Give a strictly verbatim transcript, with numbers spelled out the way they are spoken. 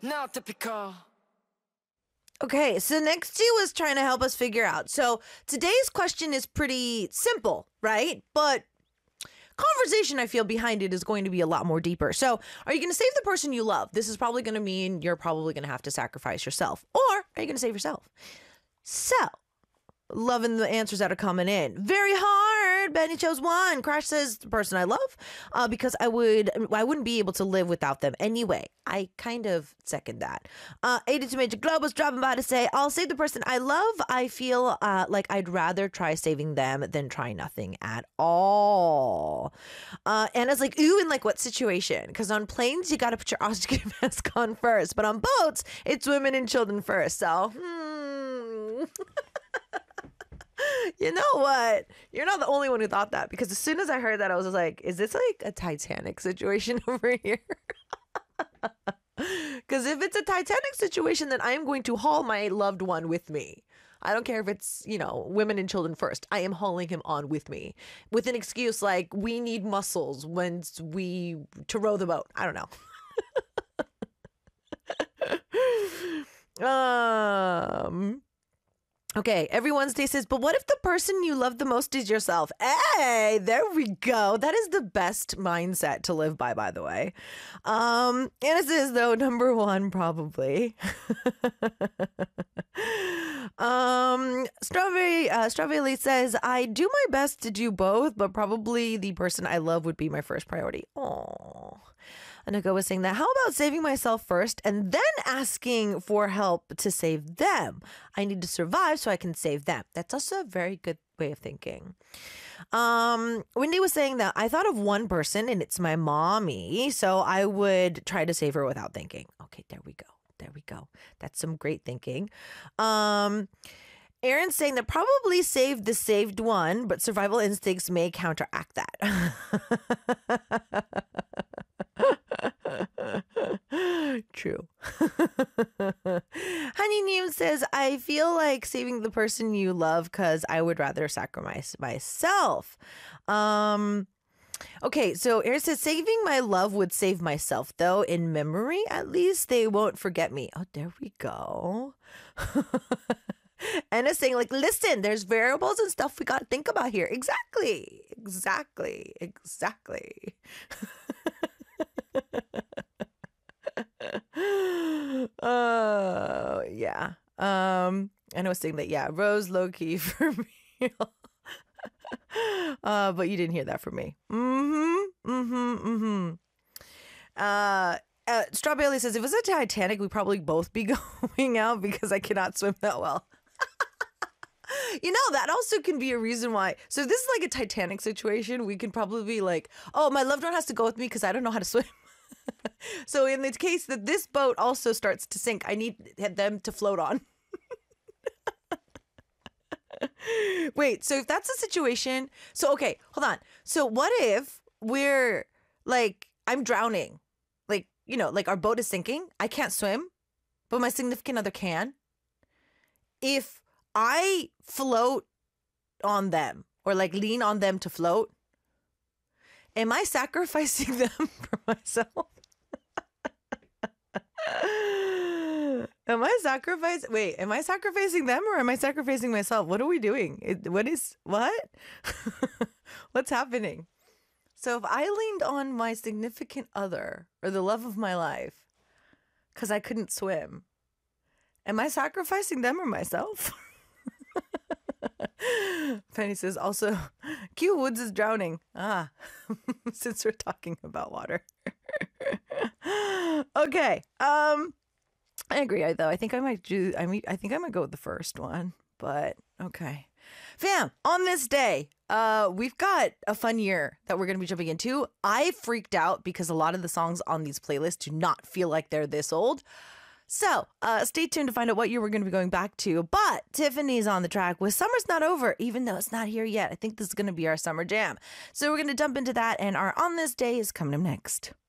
Not typical. Okay, so next you was trying to help us figure out. So today's question is pretty simple, right? But conversation I feel behind it is going to be a lot more deeper. So are you going to save the person you love? This is probably going to mean you're probably going to have to sacrifice yourself. Or are you going to save yourself? So loving the answers that are coming in. Very hard. Benny chose one. Crash says the person I love, uh, because I would I wouldn't be able to live without them anyway. I kind of second that. Uh, eighty-two Major Globe was dropping by to say, I'll save the person I love. I feel uh, like I'd rather try saving them than try nothing at all. Uh, Anna's like, ooh, in like what situation? Because on planes, you got to put your oxygen mask on first. But on boats, it's women and children first. So, hmm. You know what? You're not the only one who thought that, because as soon as I heard that, I was like, is this like a Titanic situation over here? Because if it's a Titanic situation, then I am going to haul my loved one with me. I don't care if it's, you know, women and children first. I am hauling him on with me with an excuse like we need muscles when we to row the boat. I don't know. um... Okay, every Wednesday says, but what if the person you love the most is yourself? Hey, there we go. That is the best mindset to live by, by the way. Um, and it says, though, number one, probably. um, Strawberry, uh, Strawberry says, I do my best to do both, but probably the person I love would be my first priority. Aww. Anika was saying that, how about saving myself first and then asking for help to save them? I need to survive so I can save them. That's also a very good way of thinking. Um, Wendy was saying that I thought of one person and it's my mommy, so I would try to save her without thinking. Okay, there we go. There we go. That's some great thinking. Um, Aaron's saying that probably save the saved one, but survival instincts may counteract that. True. Honey News says, I feel like saving the person you love because I would rather sacrifice myself. Um, okay, so Aaron says, saving my love would save myself, though. In memory, at least, they won't forget me. Oh, there we go. Anna's saying, like, listen, there's variables and stuff we got to think about here. Exactly. Exactly. Exactly. uh yeah um and I was saying that yeah Rose low key for me. uh but you didn't hear that from me. Mm-hmm mm-hmm mm-hmm uh uh, Strawberry says, if it was a Titanic, we'd probably both be going out because I cannot swim that well. You know, that also can be a reason why. So if this is like a Titanic situation, we can probably be like, oh, my loved one has to go with me because I don't know how to swim. So in the case that this boat also starts to sink, I need them to float on. Wait, so if that's a situation, so okay, hold on. So what if we're like, I'm drowning, like, you know, like our boat is sinking. I can't swim, but my significant other can. If I float on them or like lean on them to float, am I sacrificing them for myself? Am I sacrificing? Wait, am I sacrificing them or am I sacrificing myself? What are we doing? It, what is, what? What's happening? So if I leaned on my significant other or the love of my life because I couldn't swim, am I sacrificing them or myself? Penny says, also, Q Woods is drowning. Ah, since we're talking about water. Okay. Um, I agree, though. I think I might do, I mean, I think I might go with the first one, but okay. Fam, on this day, uh, we've got a fun year that we're going to be jumping into. I freaked out because a lot of the songs on these playlists do not feel like they're this old. So uh, stay tuned to find out what year we're going to be going back to. But Tiffany's on the track with Summer's Not Over, even though it's not here yet. I think this is going to be our summer jam. So we're going to jump into that, and our On This Day is coming up next.